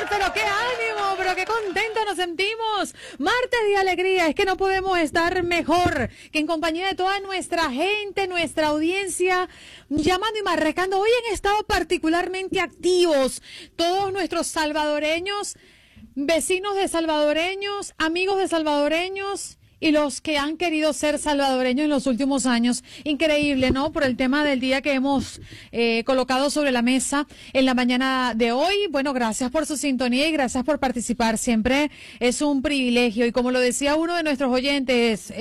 Pero qué ánimo, pero qué contentos nos sentimos. Martes de alegría, es que no podemos estar mejor que en compañía de toda nuestra gente, nuestra audiencia, llamando y marcando. Hoy han estado particularmente activos todos nuestros salvadoreños, vecinos de salvadoreños, amigos de salvadoreños y los que han querido ser salvadoreños en los últimos años. Increíble, ¿no? Por el tema del día que hemos colocado sobre la mesa en la mañana de hoy. Bueno, gracias por su sintonía y gracias por participar. Siempre es un privilegio. Y como lo decía uno de nuestros oyentes,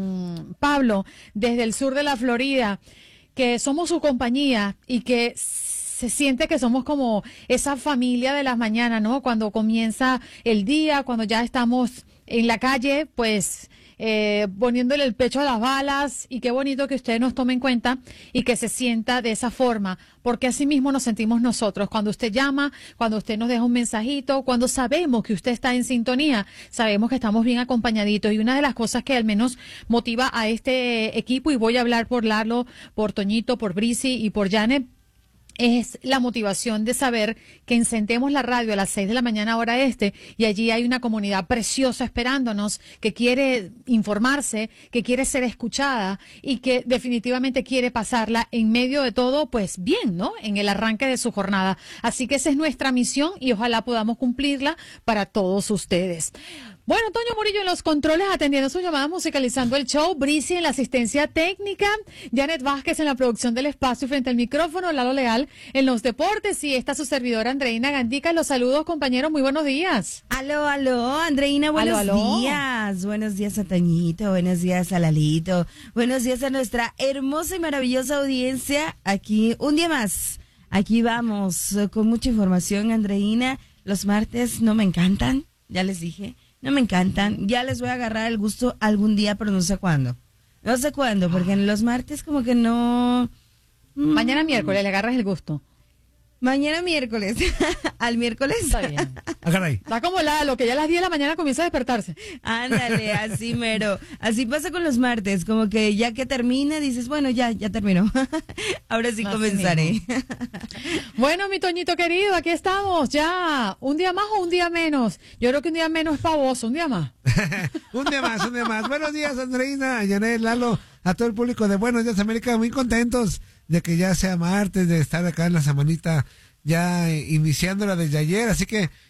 Pablo, desde el sur de la Florida, que somos su compañía y que se siente que somos como esa familia de las mañanas, ¿no? Cuando comienza el día, cuando ya estamos en la calle, pues poniéndole el pecho a las balas, y qué bonito que usted nos tome en cuenta y que se sienta de esa forma, porque así mismo nos sentimos nosotros cuando usted llama, cuando usted nos deja un mensajito, cuando sabemos que usted está en sintonía, sabemos que estamos bien acompañaditos. Y una de las cosas que al menos motiva a este equipo, y voy a hablar por Lalo, por Toñito, por Brisi y por Janet, es la motivación de saber que encendemos la radio a las 6 de la mañana hora y allí hay una comunidad preciosa esperándonos, que quiere informarse, que quiere ser escuchada y que definitivamente quiere pasarla en medio de todo, pues bien, ¿no? En el arranque de su jornada. Así que esa es nuestra misión y ojalá podamos cumplirla para todos ustedes. Bueno, Toño Murillo en los controles atendiendo sus llamadas, musicalizando el show, Brisi en la asistencia técnica, Janet Vázquez en la producción del espacio frente al micrófono, Lalo Leal en los deportes y esta su servidora Andreina Gandica. Los saludos, compañeros, muy buenos días. Aló, Andreina, buenos días. Buenos días a Toñito, buenos días a Lalito, buenos días a nuestra hermosa y maravillosa audiencia. Aquí, un día más, aquí vamos con mucha información, Andreina. Los martes no me encantan, ya les dije. No me encantan, ya les voy a agarrar el gusto algún día, pero no sé cuándo. No sé cuándo, porque en los martes como que no... Mañana miércoles le agarras el gusto. Mañana miércoles. Al miércoles. Está bien. Está como lo que ya a las 10 de la mañana comienza a despertarse. Ándale, así mero. Así pasa con los martes, como que ya que termina dices, bueno, ya terminó. Ahora sí comenzaré. Bueno, mi Toñito querido, aquí estamos ya. ¿Un día más o un día menos? Yo creo que un día menos es para vos, un día más. un día más. Buenos días, Andreina, Janet, Lalo, a todo el público de Buenos Días América, muy contentos de que ya sea martes, de estar acá en la semanita ya iniciándola desde ayer, así que